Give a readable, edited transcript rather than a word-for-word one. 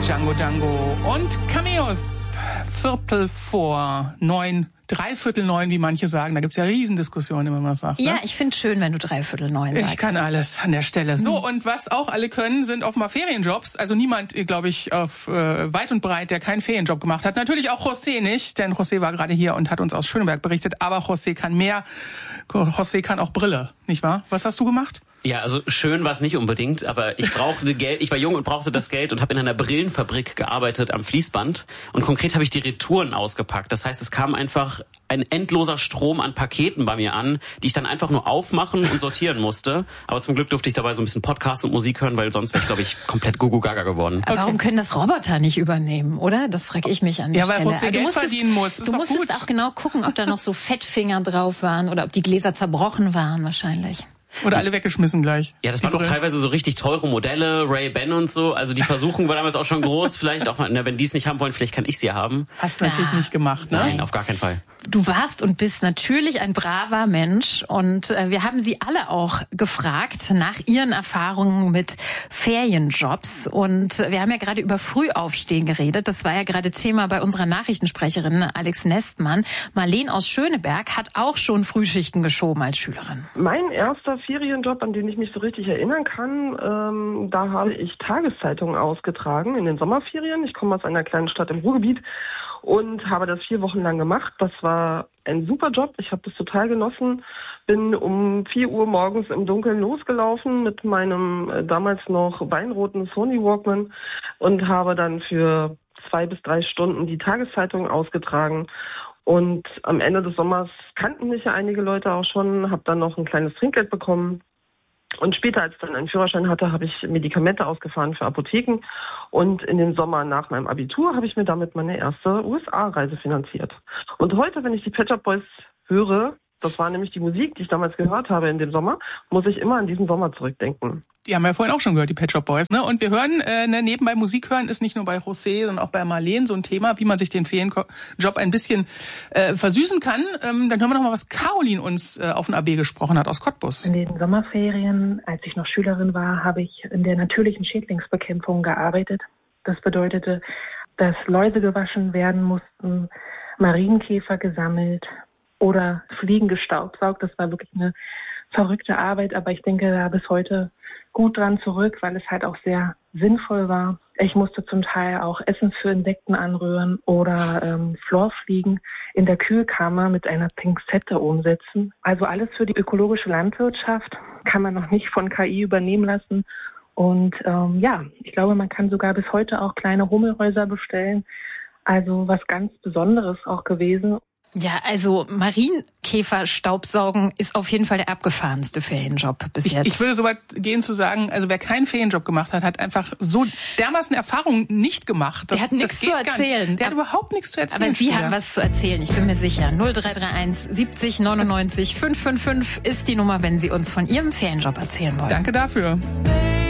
Django Django und Cameos. 9:15, 9:45, wie manche sagen. Da gibt's ja Riesendiskussionen, wenn man das sagt. Ja, ne? Ich finde schön, wenn du 9:45 sagst. Ich kann alles an der Stelle. So, und was auch alle können, sind offenbar Ferienjobs. Also niemand, glaube ich, auf weit und breit, der keinen Ferienjob gemacht hat. Natürlich auch José nicht, denn José war gerade hier und hat uns aus Schöneberg berichtet. Aber José kann mehr. José kann auch Brille, nicht wahr? Was hast du gemacht? Ja, also schön war es nicht unbedingt, aber ich brauchte Geld. Ich war jung und brauchte das Geld und habe in einer Brillenfabrik gearbeitet am Fließband. Und konkret habe ich die Retouren ausgepackt. Das heißt, es kam einfach ein endloser Strom an Paketen bei mir an, die ich dann einfach nur aufmachen und sortieren musste. Aber zum Glück durfte ich dabei so ein bisschen Podcast und Musik hören, weil sonst wäre ich, glaube ich, komplett Gugu-Gaga geworden. Aber warum können das Roboter nicht übernehmen, oder? Das frage ich mich an der Stelle. Ja, weil José Geld verdienen muss. Du musstest auch genau gucken, ob da noch so Fettfinger drauf waren oder ob die Gläser zerbrochen waren wahrscheinlich. Oder alle weggeschmissen gleich. Ja, das waren auch teilweise so richtig teure Modelle, Ray-Ban und so. Also die Versuchung war damals auch schon groß. Vielleicht auch, wenn die es nicht haben wollen, vielleicht kann ich sie haben. Hast du natürlich nicht gemacht, ne? Nein, auf gar keinen Fall. Du warst und bist natürlich ein braver Mensch und wir haben Sie alle auch gefragt nach Ihren Erfahrungen mit Ferienjobs und wir haben ja gerade über Frühaufstehen geredet. Das war ja gerade Thema bei unserer Nachrichtensprecherin Alex Nestmann. Marlene aus Schöneberg hat auch schon Frühschichten geschoben als Schülerin. Mein erster Ferienjob, an den ich mich so richtig erinnern kann, da habe ich Tageszeitungen ausgetragen in den Sommerferien. Ich komme aus einer kleinen Stadt im Ruhrgebiet und habe das 4 Wochen lang gemacht. Das war ein super Job. Ich habe das total genossen. Bin um 4 Uhr morgens im Dunkeln losgelaufen mit meinem damals noch weinroten Sony Walkman und habe dann für 2 bis 3 Stunden die Tageszeitung ausgetragen. Und am Ende des Sommers kannten mich ja einige Leute auch schon, habe dann noch ein kleines Trinkgeld bekommen. Und später, als ich dann einen Führerschein hatte, habe ich Medikamente ausgefahren für Apotheken. Und in den Sommer nach meinem Abitur habe ich mir damit meine erste USA-Reise finanziert. Und heute, wenn ich die Pet Shop Boys höre, das war nämlich die Musik, die ich damals gehört habe in dem Sommer, muss ich immer an diesen Sommer zurückdenken. Die haben wir ja vorhin auch schon gehört, die Pet Shop Boys. Ne? Und wir hören, nebenbei Musik hören ist nicht nur bei José, sondern auch bei Marlene so ein Thema, wie man sich den Ferienjob ein bisschen versüßen kann. Dann hören wir noch mal, was Caroline uns auf den AB gesprochen hat aus Cottbus. In den Sommerferien, als ich noch Schülerin war, habe ich in der natürlichen Schädlingsbekämpfung gearbeitet. Das bedeutete, dass Läuse gewaschen werden mussten, Marienkäfer gesammelt oder Fliegen gestaubsaugt. Das war wirklich eine verrückte Arbeit, aber ich denke da bis heute gut dran zurück, weil es halt auch sehr sinnvoll war. Ich musste zum Teil auch Essen für Insekten anrühren oder Florfliegen in der Kühlkammer mit einer Pinzette umsetzen. Also alles für die ökologische Landwirtschaft kann man noch nicht von KI übernehmen lassen. Und ich glaube, man kann sogar bis heute auch kleine Hummelhäuser bestellen. Also was ganz Besonderes auch gewesen. Ja, also Marienkäfer staubsaugen ist auf jeden Fall der abgefahrenste Ferienjob bis jetzt. Ich würde so weit gehen zu sagen, also wer keinen Ferienjob gemacht hat, hat einfach so dermaßen Erfahrungen nicht gemacht. Der hat nichts zu erzählen. Der hat überhaupt nichts zu erzählen. Aber Sie haben was zu erzählen, ich bin mir sicher. 0331 70 99 555 ist die Nummer, wenn Sie uns von Ihrem Ferienjob erzählen wollen. Danke dafür.